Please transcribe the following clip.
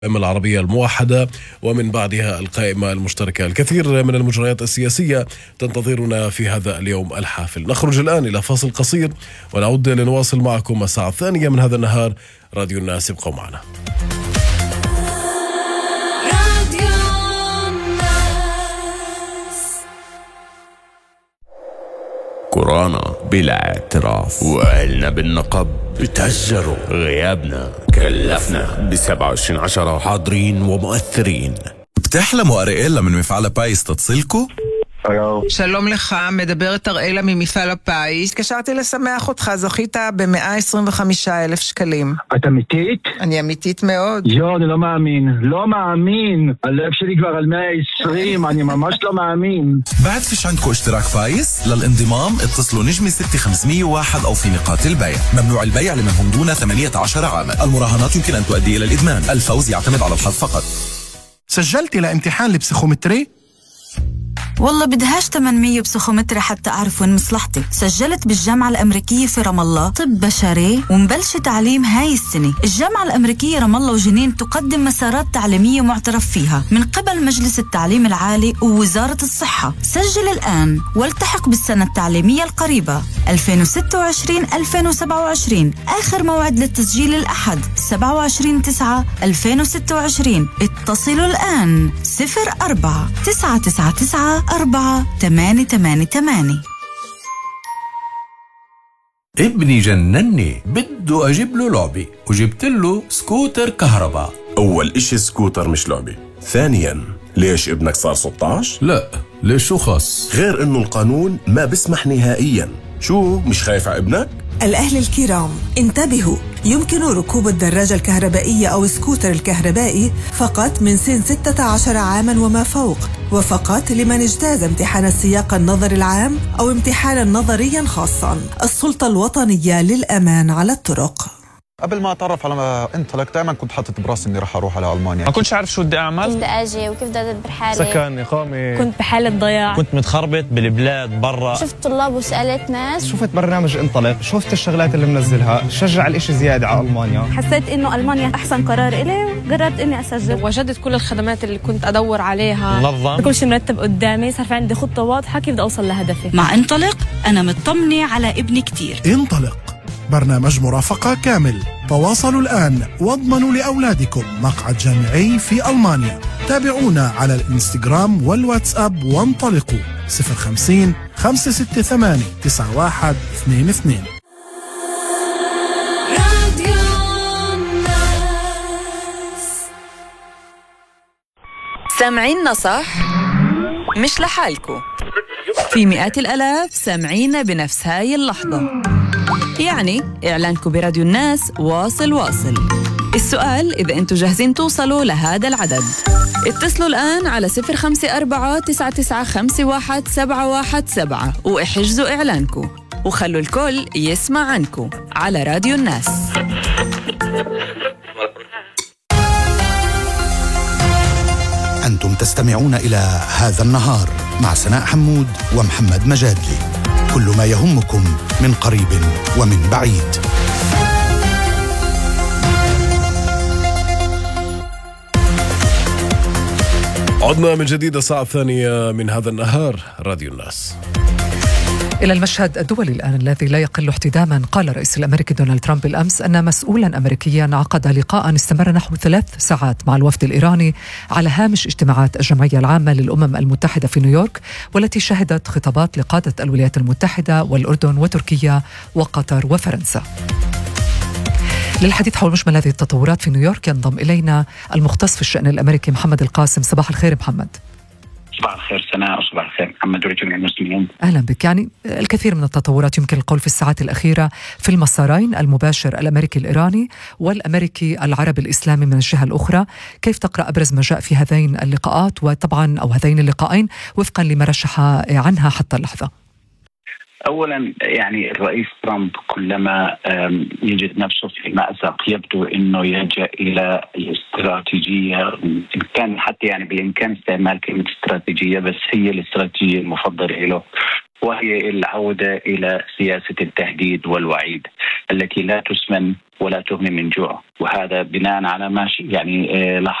القائمة العربية الموحدة ومن بعدها القائمة المشتركة. الكثير من المجريات السياسية تنتظرنا في هذا اليوم الحافل. نخرج الآن إلى فاصل قصير ونعود لنواصل معكم الساعة الثانية من هذا النهار. راديو الناس، ابقوا معنا. كورونا بلا اعتراف، وأهلنا بالنقب بتهجروا، غيابنا كلفنا. ب27/10 حاضرين ومؤثرين. بتحلموا أريئيلا من מפעל הפיס תצילקו? שלום לך, מדברת אראלה ממפעל הפיס. התקשרתי לשמח אותך, זכית ב125,000 שקלים. את אמיתית? אני אמיתית מאוד. אני לא מאמין. הלב שלי כבר על 120, אני ממש לא מאמין. بعد فيش عندكم اشتراك بايس؟ للانضمام اتصلوا نجمي 6501 أو في نقاط البيع. ممنوع البيع لمن هم دون 18 عاما. المراهنات يمكن أن تؤدي إلى الإدمان. الفوز يعتمد على الحظ فقط. سجلت لامتحان البسيخومتري؟ والله بدهاش 800 بسيخومتري حتى أعرف وين مصلحتي. سجلت بالجامعة الأمريكية في رام الله طب بشري ومبلش تعليم هاي السنة. الجامعة الأمريكية رام الله وجنين تقدم مسارات تعليمية معترف فيها من قبل مجلس التعليم العالي ووزارة الصحة. سجل الآن والتحق بالسنة التعليمية القريبة 2026-2027. آخر موعد للتسجيل الأحد 27/9/2026. اتصلوا الآن 04-999-4888. ابني جنني، بده أجيب له لعبة وجبت له سكوتر كهرباء. أول إشي سكوتر مش لعبة. ثانياً، ليش ابنك صار 16؟ لا، ليش شو خاص؟ غير إنه القانون ما بسمح نهائياً. شو مش خايف على ابنك؟ الأهل الكرام انتبهوا، يمكن ركوب الدراجة الكهربائية أو السكوتر الكهربائي فقط من سن 16 عاما وما فوق، وفقط لمن اجتاز امتحان السياق النظري العام أو امتحانا نظريا خاصا. السلطة الوطنية للأمان على الطرق. قبل ما اتعرف على انطلق دائما كنت حاطط براسي اني راح اروح على المانيا. ما كنتش عارف شو بدي اعمل، كيف بدي اجي وكيف بدي ادبر حالي، سكن، اقامه، كنت بحالة ضياع، كنت متخربط بالبلاد برا. شفت طلاب وسالت ناس، شفت برنامج انطلق، شفت الشغلات اللي منزلها، شجع الاشي زياده على المانيا. حسيت انه المانيا احسن قرار الي وقررت اني اسجل. وجدت كل الخدمات اللي كنت ادور عليها، منظم، كل شيء مرتب قدامي، صار في عندي خطه واضحه كيف بدي اوصل لهدفي. مع انطلق أنا مطمنة على ابني كتير. انطلق برنامج مرافقة كامل. تواصلوا الآن واضمنوا لأولادكم مقعد جامعي في ألمانيا. تابعونا على الانستغرام والواتساب وانطلقوا 050-568-9122. سامعيننا صح؟ مش لحالكو، في مئات الآلاف سامعينا بنفس هاي اللحظة. يعني إعلانكو براديو الناس واصل. السؤال إذا أنتوا جاهزين توصلوا لهذا العدد. اتصلوا الآن على 054-9951-717 واحجزوا إعلانكو وخلوا الكل يسمع عنكو على راديو الناس. أنتم تستمعون إلى هذا النهار مع سناء حمود ومحمد مجادلي. كل ما يهمكم من قريب ومن بعيد. عدنا من جديد الساعة الثانية من هذا النهار. راديو الناس. إلى المشهد الدولي الآن الذي لا يقل احتداما. قال الرئيس الأمريكي دونالد ترامب بالأمس أن مسؤولا أمريكيا عقد لقاء استمر نحو 3 ساعات مع الوفد الإيراني على هامش اجتماعات الجمعية العامة للأمم المتحدة في نيويورك، والتي شهدت خطابات لقادة الولايات المتحدة والأردن وتركيا وقطر وفرنسا. للحديث حول مجمل هذه التطورات في نيويورك ينضم إلينا المختص في الشأن الأمريكي محمد القاسم. صباح الخير محمد. صباح الخير سناء وصباح الخير محمد ولجميع المسلمين. أهلا بك. يعني الكثير من التطورات يمكن القول في الساعات الأخيرة في المسارين المباشر الأمريكي الإيراني والأمريكي العربي الإسلامي من الجهة الأخرى. كيف تقرأ أبرز ما جاء في هذين اللقاءات وطبعا أو هذين اللقاءين وفقا لما رشح عنها حتى اللحظة؟ أولا يعني الرئيس ترامب كلما يجد نفسه في مأزق يبدو أنه يلجأ إلى الاستراتيجية، إن كان حتى يعني بإمكان استعمال كلمة استراتيجية، بس هي الاستراتيجية المفضلة له وهي العودة إلى سياسة التهديد والوعيد التي لا تسمن ولا تغني من جوع، وهذا بناء على ما